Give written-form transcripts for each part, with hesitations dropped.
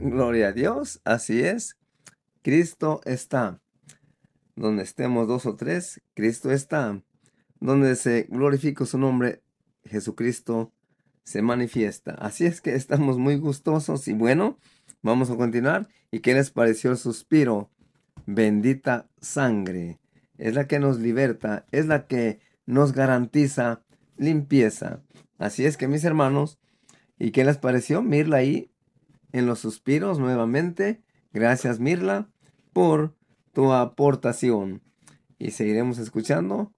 Gloria a Dios, así es. Cristo está. Donde estemos dos o tres, Cristo está. Donde se glorifica su nombre, Jesucristo se manifiesta. Así es que estamos muy gustosos y bueno, vamos a continuar. ¿Y qué les pareció el suspiro? Bendita sangre. Es la que nos liberta, es la que nos garantiza limpieza. Así es que mis hermanos, ¿y qué les pareció? Mirla ahí en los suspiros nuevamente. Gracias, Mirla, por tu aportación. Y seguiremos escuchando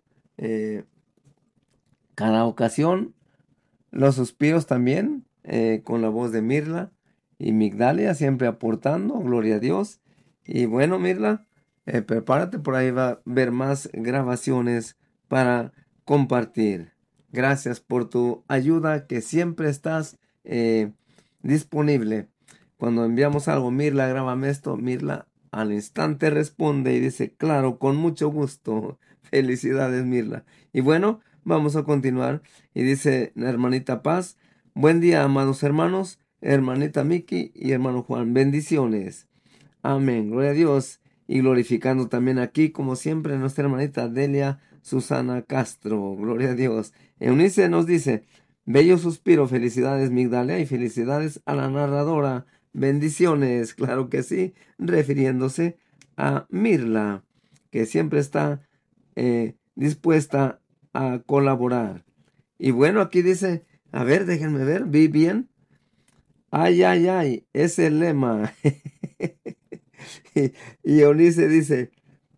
cada ocasión los suspiros también con la voz de Mirla y Migdalia, siempre aportando, gloria a Dios. Y bueno, Mirla, prepárate, por ahí va a haber más grabaciones para compartir. Gracias por tu ayuda, que siempre estás disponible. Cuando enviamos algo, Mirla, grábame esto, Mirla al instante responde y dice, claro, con mucho gusto. Felicidades, Mirla. Y bueno, vamos a continuar. Y dice la hermanita Paz, buen día, amados hermanos, hermanita Miki y hermano Juan, bendiciones. Amén, gloria a Dios. Y glorificando también aquí, como siempre, nuestra hermanita Delia Susana Castro, gloria a Dios. Eunice nos dice, bello suspiro, felicidades Migdalia y felicidades a la narradora, bendiciones, claro que sí, refiriéndose a Mirla, que siempre está dispuesta a colaborar. Y bueno, aquí dice, a ver, déjenme ver, vi bien. Ay, ay, ay, es el lema. Y Eunice dice,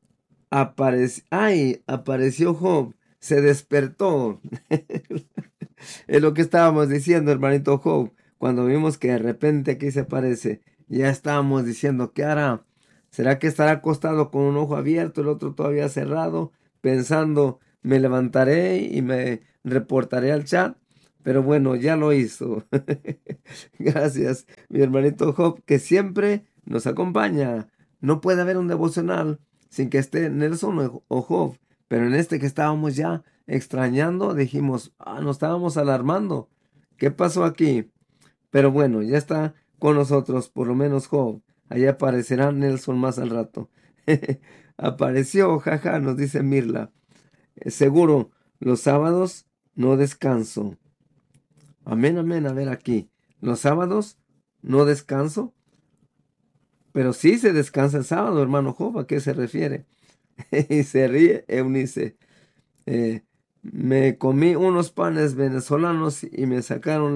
apareció Job, se despertó. Es lo que estábamos diciendo, hermanito Job, cuando vimos que de repente aquí se aparece, ya estábamos diciendo, ¿qué hará? ¿Será que estará acostado con un ojo abierto, el otro todavía cerrado, pensando, me levantaré y me reportaré al chat? Pero bueno, ya lo hizo. Gracias, mi hermanito Job, que siempre nos acompaña. No puede haber un devocional sin que esté Nelson o Job, pero en este que estábamos ya extrañando, dijimos, nos estábamos alarmando. ¿Qué pasó aquí? Pero bueno, ya está con nosotros, por lo menos Job. Allá aparecerá Nelson más al rato. Apareció, jaja, nos dice Mirla. Seguro, los sábados no descanso. Amén, amén. A ver aquí. Los sábados no descanso, pero sí se descansa el sábado, hermano Job. ¿A qué se refiere? Y se ríe Eunice. eh, Me comí unos panes venezolanos y me sacaron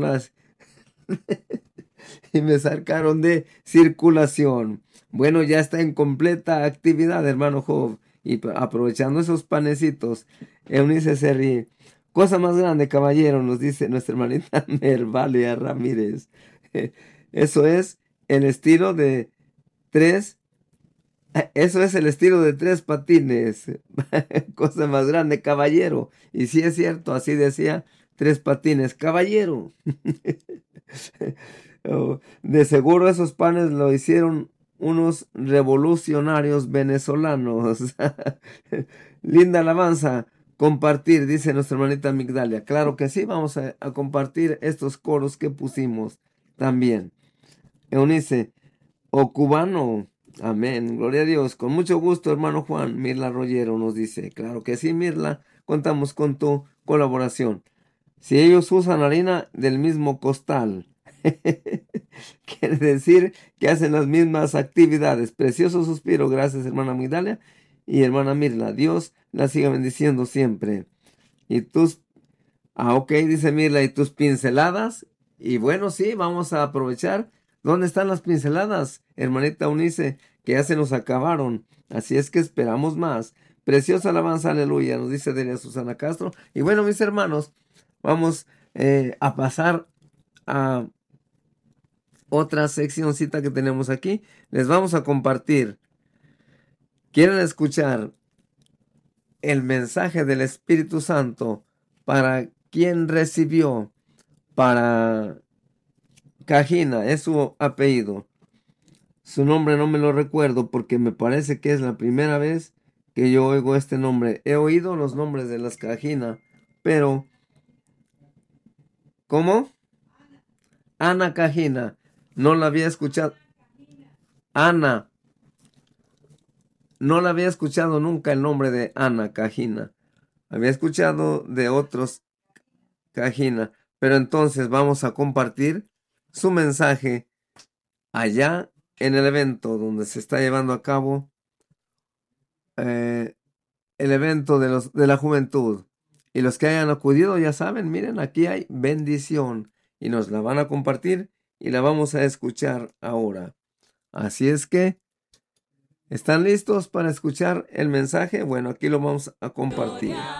y me sacaron de circulación. Bueno, ya está en completa actividad, hermano Job. Y aprovechando esos panecitos, Eunice se ríe. Cosa más grande, caballero, nos dice nuestra hermanita Mervalia Ramírez. Eso es el estilo de tres. Eso es el estilo de tres patines. Cosa más grande, caballero. Y sí es cierto, así decía, tres patines, caballero. De seguro esos panes lo hicieron unos revolucionarios venezolanos. Linda alabanza. Compartir, dice nuestra hermanita Migdalia. Claro que sí, vamos a compartir estos coros que pusimos también. Eunice, o cubano. Amén. Gloria a Dios. Con mucho gusto, hermano Juan. Mirla Rollero nos dice. Claro que sí, Mirla. Contamos con tu colaboración. Si ellos usan harina del mismo costal, quiere decir que hacen las mismas actividades. Precioso suspiro. Gracias, hermana Migdalia y hermana Mirla. Dios la siga bendiciendo siempre. Y tus, ok, dice Mirla, y tus pinceladas. Y bueno, sí, vamos a aprovechar. ¿Dónde están las pinceladas, hermanita Eunice? Que ya se nos acabaron. Así es que esperamos más. Preciosa alabanza, aleluya, nos dice Delia Susana Castro. Y bueno, mis hermanos, vamos a pasar a otra seccioncita que tenemos aquí. Les vamos a compartir. ¿Quieren escuchar el mensaje del Espíritu Santo para quien recibió? Para Cajina, es su apellido. Su nombre no me lo recuerdo porque me parece que es la primera vez que yo oigo este nombre. He oído los nombres de las Cajina, pero ¿cómo? Ana Cajina. No la había escuchado. Ana. No la había escuchado nunca el nombre de Ana Cajina. Había escuchado de otros Cajina. Pero entonces vamos a compartir su mensaje allá en el evento donde se está llevando a cabo el evento de la juventud. Y los que hayan acudido ya saben, miren, aquí hay bendición y nos la van a compartir y la vamos a escuchar ahora. Así es que, ¿están listos para escuchar el mensaje? Bueno, aquí lo vamos a compartir.